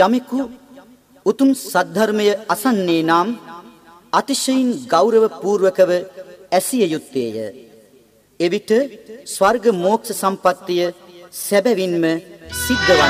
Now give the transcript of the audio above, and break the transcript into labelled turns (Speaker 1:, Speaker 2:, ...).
Speaker 1: යමෙකු උතුම් සද්ධර්මය අසන්නේ නම් අතිශයින් ගෞරව පූර්වකව ඇසිය යුත්තේය. එවිට ස්වර්ග මෝක්ෂ සම්පත්තිය සැබවින්ම සිද්ධ වන්නේ